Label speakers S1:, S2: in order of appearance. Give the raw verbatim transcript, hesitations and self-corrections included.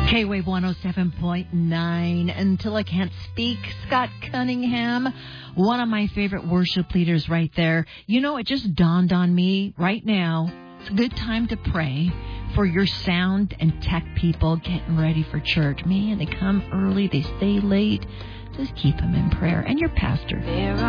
S1: K-Wave one oh seven point nine. Until I Can't Speak, Scott Cunningham, one of my favorite worship leaders right there. You know, it just dawned on me right now. It's a good time to pray for your sound and tech people getting ready for church. Man, they come early, they stay late. Just keep them in prayer. And your pastor.